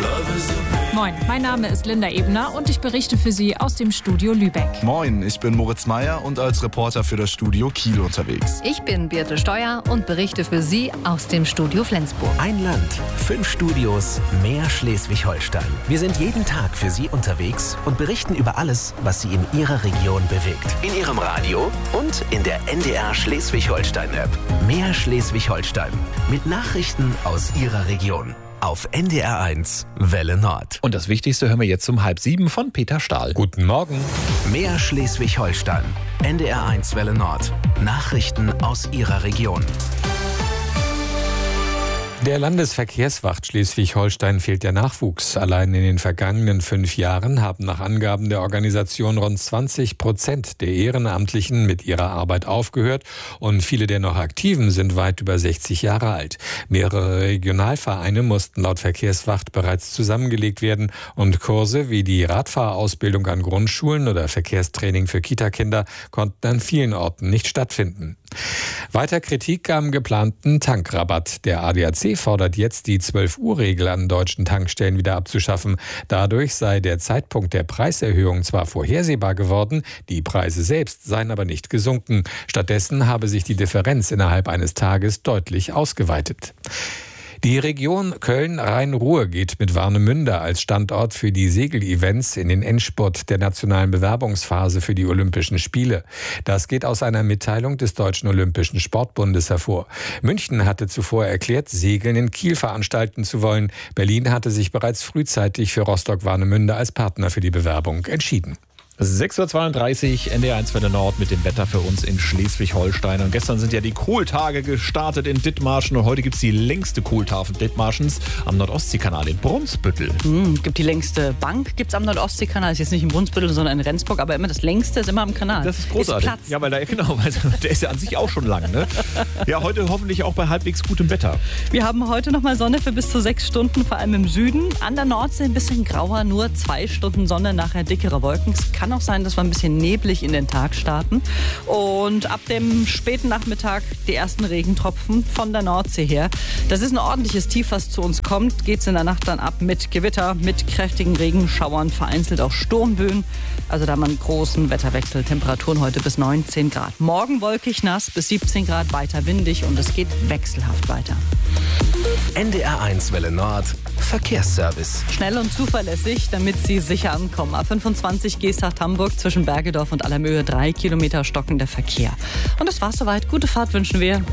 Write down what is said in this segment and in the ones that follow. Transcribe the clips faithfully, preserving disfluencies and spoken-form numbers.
Moin, mein Name ist Linda Ebner und ich berichte für Sie aus dem Studio Lübeck. Moin, ich bin Moritz Meyer und als Reporter für das Studio Kiel unterwegs. Ich bin Birte Steuer und berichte für Sie aus dem Studio Flensburg. Ein Land, fünf Studios, mehr Schleswig-Holstein. Wir sind jeden Tag für Sie unterwegs und berichten über alles, was Sie in Ihrer Region bewegt. In Ihrem Radio und in der N D R Schleswig-Holstein-App. Mehr Schleswig-Holstein mit Nachrichten aus Ihrer Region. Auf N D R eins, Welle Nord. Und das Wichtigste hören wir jetzt um halb sieben von Peter Stahl. Guten Morgen. Mehr Schleswig-Holstein. N D R eins, Welle Nord. Nachrichten aus Ihrer Region. Der Landesverkehrswacht Schleswig-Holstein fehlt der Nachwuchs. Allein in den vergangenen fünf Jahren haben nach Angaben der Organisation rund zwanzig Prozent der Ehrenamtlichen mit ihrer Arbeit aufgehört und viele der noch Aktiven sind weit über sechzig Jahre alt. Mehrere Regionalvereine mussten laut Verkehrswacht bereits zusammengelegt werden und Kurse wie die Radfahrausbildung an Grundschulen oder Verkehrstraining für Kitakinder konnten an vielen Orten nicht stattfinden. Weiter Kritik am geplanten Tankrabatt. Der A D A C fordert jetzt, die zwölf-Uhr-Regel an deutschen Tankstellen wieder abzuschaffen. Dadurch sei der Zeitpunkt der Preiserhöhung zwar vorhersehbar geworden, die Preise selbst seien aber nicht gesunken. Stattdessen habe sich die Differenz innerhalb eines Tages deutlich ausgeweitet. Die Region Köln-Rhein-Ruhr geht mit Warnemünde als Standort für die Segelevents in den Endspurt der nationalen Bewerbungsphase für die Olympischen Spiele. Das geht aus einer Mitteilung des Deutschen Olympischen Sportbundes hervor. München hatte zuvor erklärt, Segeln in Kiel veranstalten zu wollen. Berlin hatte sich bereits frühzeitig für Rostock-Warnemünde als Partner für die Bewerbung entschieden. sechs Uhr zweiunddreißig, N D R eins Welle Nord mit dem Wetter für uns in Schleswig-Holstein. Und gestern sind ja die Kohltage gestartet in Dithmarschen und heute gibt es die längste Kohltafel Dithmarschens am Nordostseekanal in Brunsbüttel. Hm, gibt die längste Bank, gibt es am Nordostseekanal, ist jetzt nicht in Brunsbüttel, sondern in Rendsburg, aber immer das längste ist immer am Kanal. Das ist großartig. Ist Platz. Ja, weil da, genau, weil der ist ja an sich auch schon lang, ne? Ja, heute hoffentlich auch bei halbwegs gutem Wetter. Wir haben heute nochmal Sonne für bis zu sechs Stunden, vor allem im Süden. An der Nordsee ein bisschen grauer, nur zwei Stunden Sonne, nachher dickere Wolken. Es kann auch sein, dass wir ein bisschen neblig in den Tag starten. Und ab dem späten Nachmittag die ersten Regentropfen von der Nordsee her. Das ist ein ordentliches Tief, was zu uns kommt. Geht es in der Nacht dann ab mit Gewitter, mit kräftigen Regenschauern, vereinzelt auch Sturmböen. Also da haben wir einen großen Wetterwechsel. Temperaturen heute bis neunzehn Grad. Morgen wolkig nass bis siebzehn Grad, weiter windig und es geht wechselhaft weiter. N D R eins Welle Nord, Verkehrsservice. Schnell und zuverlässig, damit Sie sicher ankommen. A fünfundzwanzig Geesthacht-Hamburg zwischen Bergedorf und Allermöhe, drei Kilometer stockender Verkehr. Und das war's soweit. Gute Fahrt wünschen wir.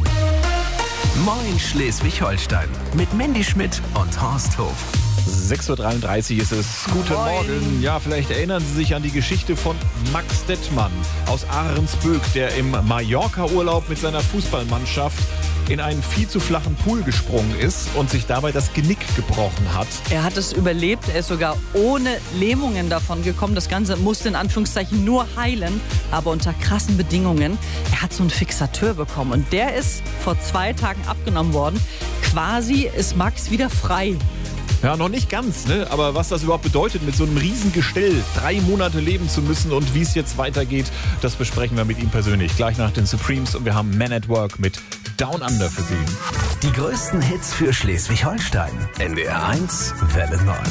Moin Schleswig-Holstein mit Mandy Schmidt und Horst Hof. sechs Uhr dreiunddreißig ist es. Guten Moin. Morgen. Ja, vielleicht erinnern Sie sich an die Geschichte von Max Dettmann aus Ahrensböck, der im Mallorca-Urlaub mit seiner Fußballmannschaft in einen viel zu flachen Pool gesprungen ist und sich dabei das Genick gebrochen hat. Er hat es überlebt, er ist sogar ohne Lähmungen davon gekommen. Das Ganze musste in Anführungszeichen nur heilen, aber unter krassen Bedingungen. Er hat so einen Fixateur bekommen und der ist vor zwei Tagen abgenommen worden. Quasi ist Max wieder frei. Ja, noch nicht ganz, ne? Aber was das überhaupt bedeutet, mit so einem Riesengestell drei Monate leben zu müssen und wie es jetzt weitergeht, das besprechen wir mit ihm persönlich. Gleich nach den Supremes und wir haben Man at Work mit Down Under für Sie. Die größten Hits für Schleswig-Holstein. N D R eins Welle Nord.